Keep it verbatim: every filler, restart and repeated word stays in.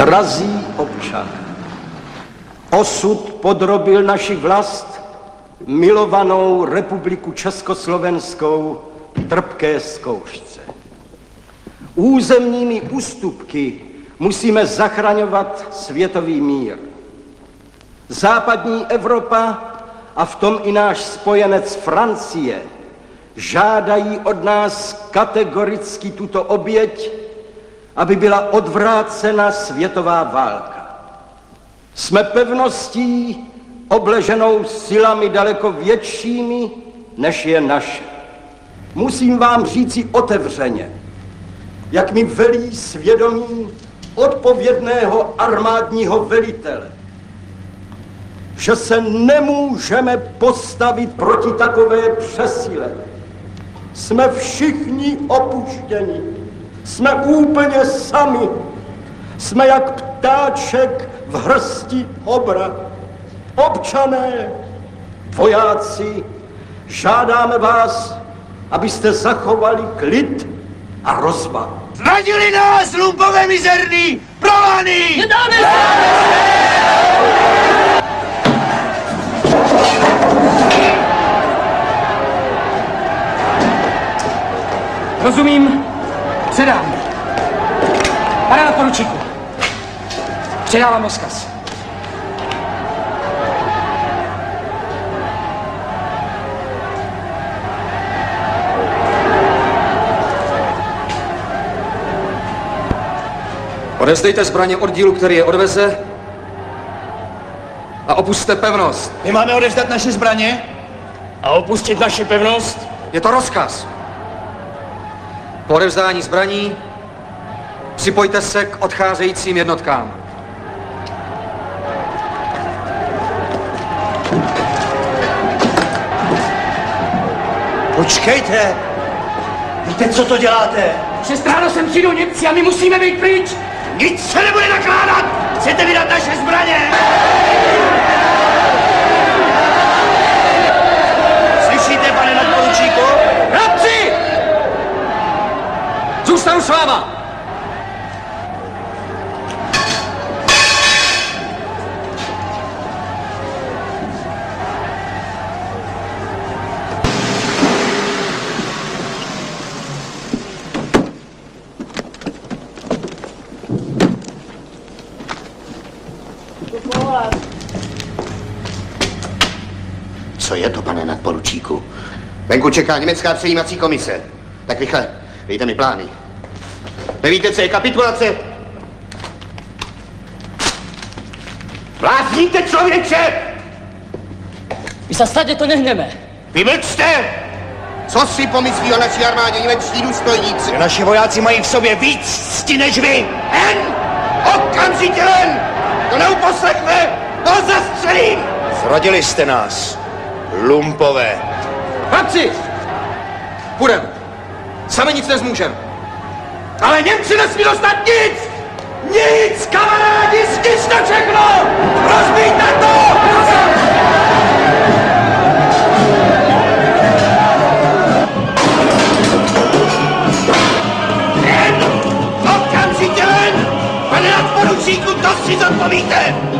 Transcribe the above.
Drazí občan, osud podrobil naši vlast, milovanou republiku Československou, trpké zkoušce. Územními ústupky musíme zachraňovat světový mír. Západní Evropa a v tom i náš spojenec Francie žádají od nás kategoricky tuto oběť, aby byla odvrácena světová válka. Jsme pevností obleženou silami daleko většími, než je naše. Musím vám říci otevřeně, jak mi velí svědomí odpovědného armádního velitele, že se nemůžeme postavit proti takové přesile. Jsme všichni opuštěni, jsme úplně sami, jsme jak ptáček v hrsti obra. Občané, vojáci, žádáme vás, abyste zachovali klid a rozvahu. Zradili nás, lumpové mizerný! Prolány! Nedáme se! Rozumím, předám. Pane nadporučíku, předávám rozkaz. Odevzdejte zbraně oddílu, který je odveze, a opusťte pevnost. My máme odevzdat naše zbraně? A opustit naši pevnost? Je to rozkaz. Po odevzdání zbraní připojte se k odcházejícím jednotkám. Počkejte! Víte, co to děláte? Šest ráno sem přijdou Němci a my musíme být pryč! Nic se nebude nakládat! Chcete vydat naše zbraně? Slyšíte, pane nadporučíku? Chlapci! Zůstanu s váma! Co je to, pane nadporučíku? Venku čeká německá přejímací komise. Tak rychle, dejte mi plány. Nevíte, co je kapitulace? Blázníte, člověče! My se stade to nehneme. Vymlčte! Co si pomyslí o naší armádě němečtí důstojníci? Že naši vojáci mají v sobě víc cti než vy! Ven! Okamžitě ven! To neuposlechne! To zastřelím! Zradili jste nás, lumpové. Chlapci! Půjdem. Sami nic nezmůžem. Ale Němci nesmí dostat nic! Nic, kamarádi, zničte všechno! Rozbijte to!